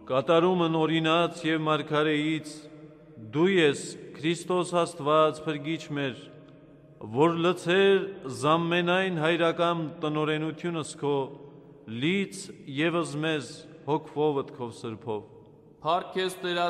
կատարումն օրինաց և մարգարեից, դու ես Քրիստոս Աստված փրկիչ մեր, որ լցեր զամմենայն հայրական տնօրենությունս քո, լից ևս մեզ հոգվովդ քո սրբով։ Փառք քեզ Տեր